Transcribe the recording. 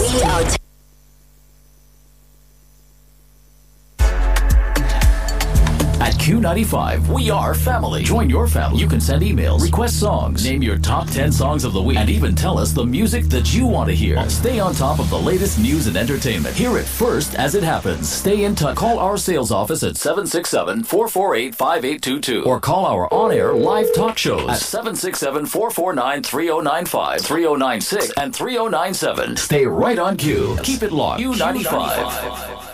We are At Q95, we are family. Join your family. You can send emails, request songs, name your top 10 songs of the week, and even tell us the music that you want to hear. Stay on top of the latest news and entertainment. Hear it first as it happens. Stay in touch. Call our sales office at 767-448-5822 or call our on-air live talk shows at 767-449-3095, 3096, and 3097. Stay right on Q. Keep it locked. Q95.